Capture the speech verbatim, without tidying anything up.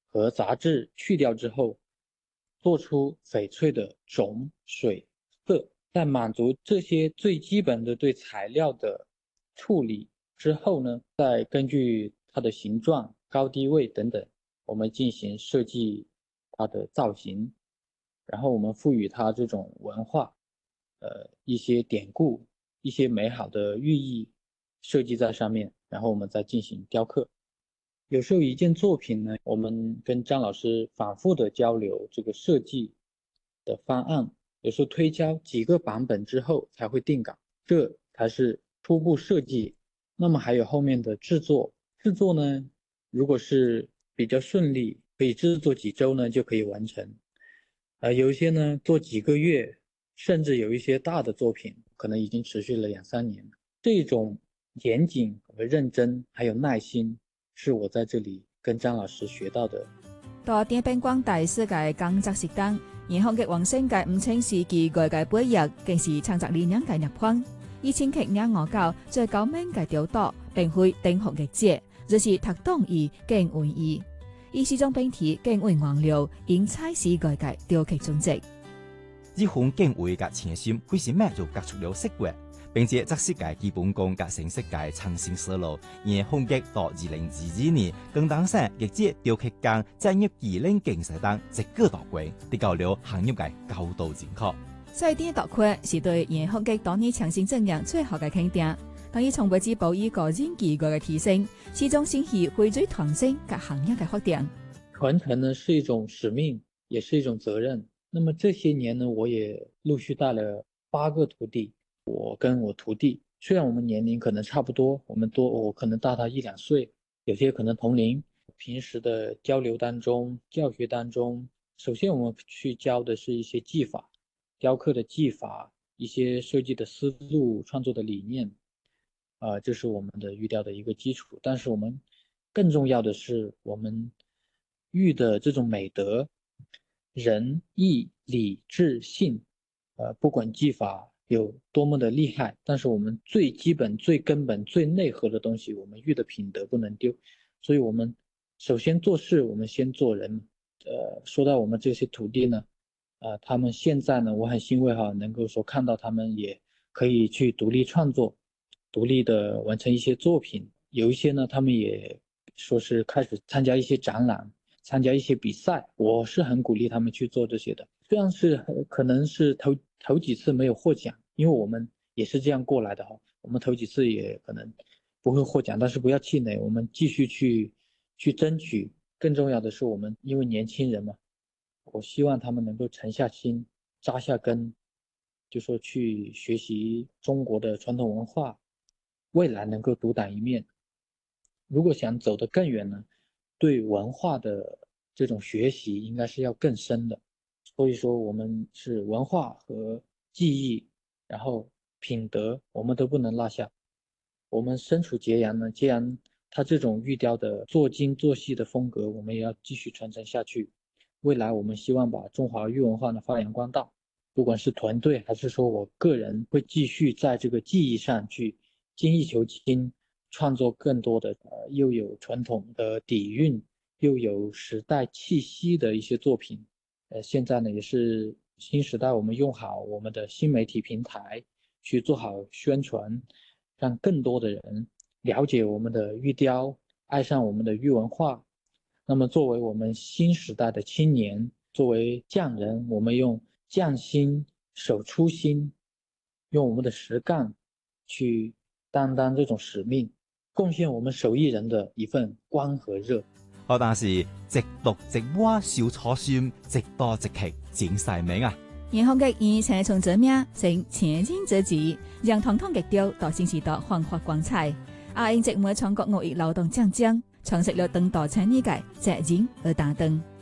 和杂质去掉之后，做出翡翠的种、水、色。在满足这些最基本的对材料的处理之后呢，再根据它的形状、高低位等等，我们进行设计它的造型，然后我们赋予它这种文化，呃，一些典故、一些美好的寓意设计在上面，然后我们再进行雕刻。有时候一件作品呢，我们跟张老师反复的交流这个设计的方案，有时候推敲几个版本之后才会定稿，这才是初步设计。那么还有后面的制作，制作呢，如果是比较顺利，可以制作几周呢就可以完成。呃，有一些呢做几个月，甚至有一些大的作品可能已经持续了两三年。这种严谨和认真还有耐心，是我在这里跟张老師學到的。 到電邊光大世界工作時間，然後嘅王星界唔清是其外界本日，更是創作理念嘅入框。以前劇讓我教最高明嘅調度，並會定學嘅節，就是讀懂意更會意。以西裝並體更會黃流，因彩是外界調劇總值。 呢款更會嘅前心，會是咩就革出了釋活。並且則世界基本功及成世界創新思路，而風格到二零二二年，更當上亦即雕刻工在業二零競賽當一個大會，提高了行業嘅高度認可。 所以呢個會是對現風格當年創新證明最好嘅肯定。當然從未之保以個人技藝嘅提升，始終先係匯聚創新及行業嘅發展。 傳承呢是一種使命，也是一種責任。那麼這些年呢，我也陸續帶了八個徒弟。我跟我徒弟，雖然我們年齡可能差不多，我們多我可能大他一兩歲，有些可能同齡。平時的交流當中、教學當中，首先我們去教的是一些技法，雕刻的技法，一些設計的思路、創作的理念，啊、呃，這是我們的玉雕的一個基礎。但是我們更重要的是，我們玉的這種美德，仁義禮智信，呃，不管技法有多麼的厲害，但是我們最基本、最根本、最內核的東西，我們玉的品德不能丟。所以我們首先做事，我們先做人。呃，說到我們這些徒弟呢，呃，他們現在呢，我很欣慰哈，能夠說看到他們也可以去獨立創作，獨立的完成一些作品。有一些呢，他們也說是開始參加一些展覽，參加一些比賽，我是很鼓勵他們去做這些的。雖然是可能是頭頭幾次沒有獲獎，因為我們也是這樣過來的哈。我們頭幾次也可能不會獲獎，但是不要氣餒，我們繼續去去爭取。更重要的是，我們因為年輕人嘛，我希望他們能夠沉下心、扎下根，就說去學習中國的傳統文化，未來能夠獨當一面。如果想走得更遠呢，對文化的這種學習應該是要更深的。所以說我們是文化和技藝，然後品德我們都不能落下。我們身處揭陽呢，揭陽它這種玉雕的做精做細的風格，我們也要繼續傳承下去。未來我們希望把中華玉文化呢發揚光大，不管是團隊還是說我個人，會繼續在這個技藝上去精益求精，創作更多的呃又有傳統的底蘊，又有時代氣息的一些作品。呃，現在呢也是新時代，我們用好我們的新媒體平台去做好宣傳，讓更多的人了解我們的玉雕，愛上我們的玉文化。那麼作為我們新時代的青年，作為匠人，我們用匠心守初心，用我們的實幹去擔當這種使命，貢獻我們手藝人的一份光和熱。 好，但是直讀直挖少初心，直多直劇整晒名啊！ 然後嘅以前從這名成前進之子，讓統統嘅雕到新時代煥發光彩。阿英直每創國樂藝勞動獎獎，創設了當代產業界責任而擔當。